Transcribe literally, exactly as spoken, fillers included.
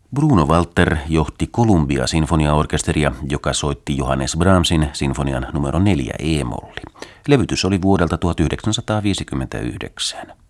Bruno Walter johti Columbia-sinfoniaorkesteria, joka soitti Johannes Brahmsin sinfonian numero neljä e-molli. Levytys oli vuodelta tuhatyhdeksänsataaviisikymmentäyhdeksän.